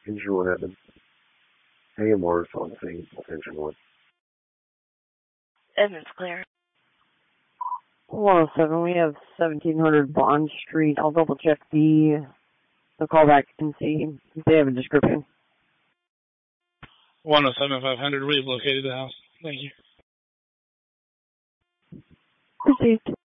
Engine 1 happened. AMR's on scene. Engine 1. Edmonds clear. 107, we have 1700 Bond Street. I'll double check the callback and see if they have a description. 107 500, we've located the house. Thank you. Received.